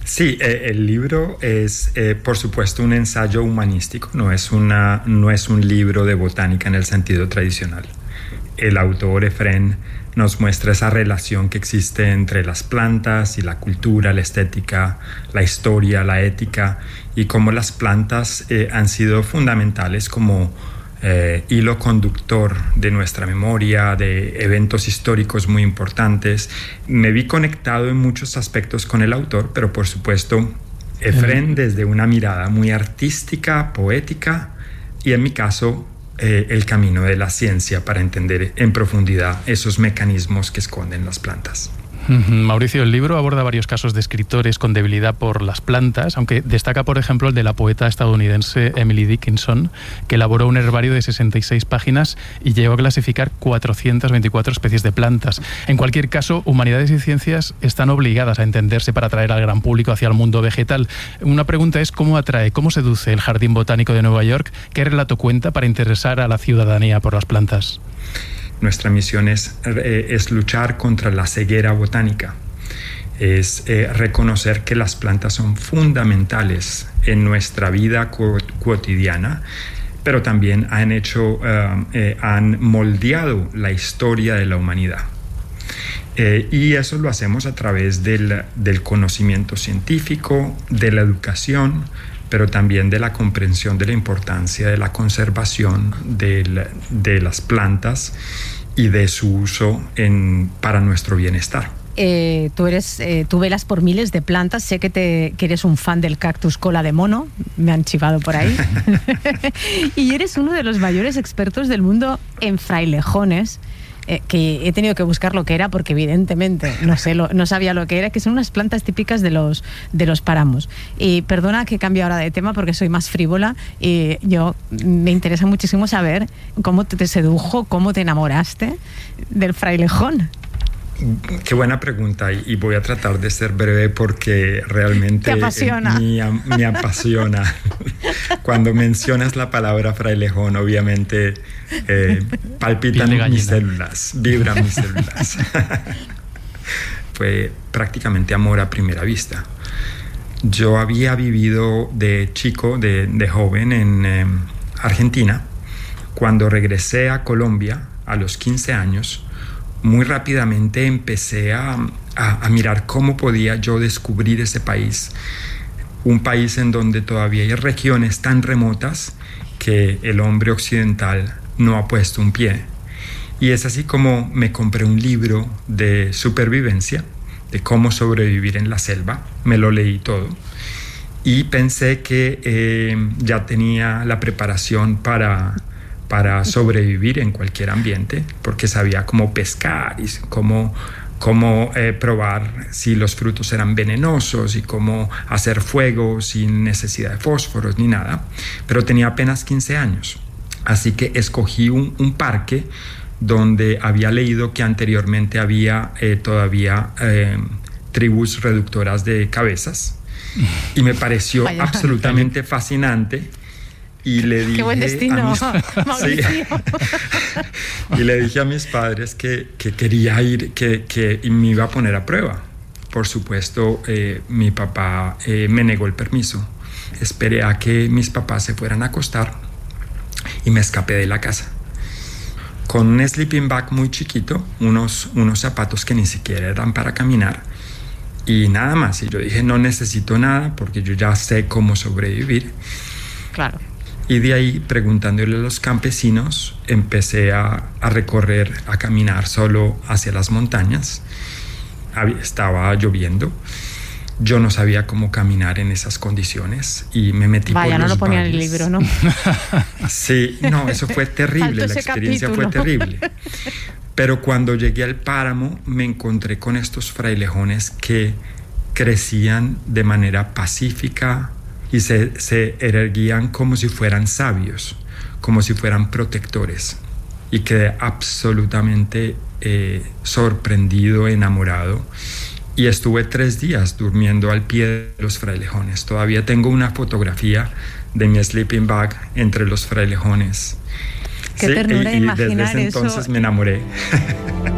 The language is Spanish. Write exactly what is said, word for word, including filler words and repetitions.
Sí, eh, el libro es, eh, por supuesto, un ensayo humanístico, no es, una, no es un libro de botánica en el sentido tradicional. El autor Efrén nos muestra esa relación que existe entre las plantas y la cultura, la estética, la historia, la ética, y cómo las plantas eh, han sido fundamentales como eh, hilo conductor de nuestra memoria, de eventos históricos muy importantes. Me vi conectado en muchos aspectos con el autor, pero por supuesto Efrén desde una mirada muy artística, poética, y en mi caso eh, el camino de la ciencia para entender en profundidad esos mecanismos que esconden las plantas. Mauricio, el libro aborda varios casos de escritores con debilidad por las plantas, aunque destaca, por ejemplo, el de la poeta estadounidense Emily Dickinson, que elaboró un herbario de sesenta y seis páginas y llegó a clasificar cuatrocientas veinticuatro especies de plantas. En cualquier caso, humanidades y ciencias están obligadas a entenderse para atraer al gran público hacia el mundo vegetal. Una pregunta es: ¿cómo atrae, cómo seduce el Jardín Botánico de Nueva York? ¿Qué relato cuenta para interesar a la ciudadanía por las plantas? Nuestra misión es, eh, es luchar contra la ceguera botánica, es eh, reconocer que las plantas son fundamentales en nuestra vida co- cotidiana, pero también han hecho, uh, eh, han moldeado la historia de la humanidad. Eh, y eso lo hacemos a través del, del conocimiento científico, de la educación, pero también de la comprensión de la importancia de la conservación de, de las plantas y de su uso en, para nuestro bienestar. Eh, tú, eres, eh, tú velas por miles de plantas, sé que, te, que eres un fan del cactus cola de mono, me han chivado por ahí, y eres uno de los mayores expertos del mundo en frailejones, Eh, que he tenido que buscar lo que era porque evidentemente no sé lo, no sabía lo que era, que son unas plantas típicas de los de los páramos. Y perdona que cambie ahora de tema porque soy más frívola, y yo me interesa muchísimo saber cómo te sedujo, cómo te enamoraste del frailejón. Qué buena pregunta, y voy a tratar de ser breve porque realmente apasiona. Me, me apasiona. Cuando mencionas la palabra frailejón, obviamente eh, palpitan mis células, vibran mis células. Fue prácticamente amor a primera vista. Yo había vivido de chico, de, de joven en eh, Argentina. Cuando regresé a Colombia a los quince años, muy rápidamente empecé a, a, a mirar cómo podía yo descubrir ese país, un país en donde todavía hay regiones tan remotas que el hombre occidental no ha puesto un pie. Y es así como me compré un libro de supervivencia, de cómo sobrevivir en la selva, me lo leí todo y pensé que eh, ya tenía la preparación para... para sobrevivir en cualquier ambiente, porque sabía cómo pescar y cómo, cómo eh, probar si los frutos eran venenosos y cómo hacer fuego sin necesidad de fósforos ni nada, pero tenía apenas quince años. Así que escogí un, un parque donde había leído que anteriormente había eh, todavía eh, tribus reductoras de cabezas, y me pareció Vaya. absolutamente fascinante. Y le dije, qué buen destino, a mis, Mauricio. Sí, y le dije a mis padres que, que quería ir, que, que me iba a poner a prueba. Por supuesto, eh, mi papá eh, me negó el permiso. Esperé a que mis papás se fueran a acostar y me escapé de la casa. Con un sleeping bag muy chiquito, unos, unos zapatos que ni siquiera eran para caminar, y nada más. Y yo dije, no necesito nada porque yo ya sé cómo sobrevivir. Claro. Y de ahí, preguntándole a los campesinos, empecé a, a recorrer, a caminar solo hacia las montañas. Estaba lloviendo. Yo no sabía cómo caminar en esas condiciones y me metí Vaya, por los no lo ponía valles. en el libro, ¿no? Sí, no, eso fue terrible. La experiencia capítulo. fue terrible. Pero cuando llegué al páramo, me encontré con estos frailejones que crecían de manera pacífica y se, se erguían como si fueran sabios, como si fueran protectores. Y quedé absolutamente eh, sorprendido, enamorado. Y estuve tres días durmiendo al pie de los frailejones. Todavía tengo una fotografía de mi sleeping bag entre los frailejones. Qué ternura y, y imaginar desde ese entonces eso. me enamoré.